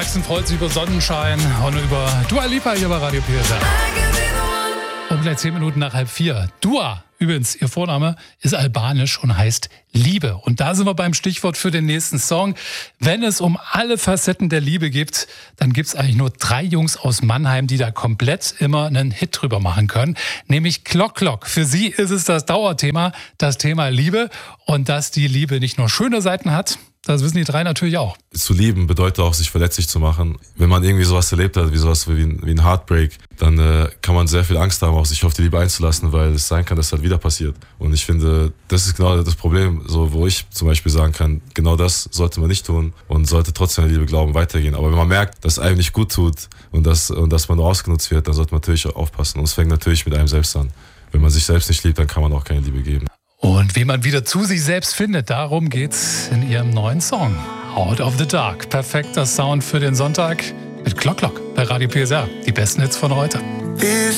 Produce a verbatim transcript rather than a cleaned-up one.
Jackson freut sich über Sonnenschein und über Dua Lipa hier bei Radio P S R. Und gleich zehn Minuten nach halb vier. Dua, übrigens, ihr Vorname ist albanisch und heißt Liebe. Und da sind wir beim Stichwort für den nächsten Song. Wenn es um alle Facetten der Liebe geht, dann gibt es eigentlich nur drei Jungs aus Mannheim, die da komplett immer einen Hit drüber machen können. Nämlich Klock Klock. Für sie ist es das Dauerthema, das Thema Liebe. Und dass die Liebe nicht nur schöne Seiten hat, das wissen die drei natürlich auch. Zu lieben bedeutet auch, sich verletzlich zu machen. Wenn man irgendwie sowas erlebt hat, wie sowas wie ein, wie ein Heartbreak, dann äh, kann man sehr viel Angst haben, auch sich auf die Liebe einzulassen, weil es sein kann, dass es halt wieder passiert. Und ich finde, das ist genau das Problem, so wo ich zum Beispiel sagen kann, genau das sollte man nicht tun und sollte trotzdem an die Liebe glauben, weitergehen. Aber wenn man merkt, dass es einem nicht gut tut und dass, und dass man nur ausgenutzt wird, dann sollte man natürlich auch aufpassen. Und es fängt natürlich mit einem selbst an. Wenn man sich selbst nicht liebt, dann kann man auch keine Liebe geben. Und wie man wieder zu sich selbst findet, darum geht's in ihrem neuen Song. Out of the Dark. Perfekter Sound für den Sonntag mit Klock Klock bei Radio P S R. Die besten Hits von heute.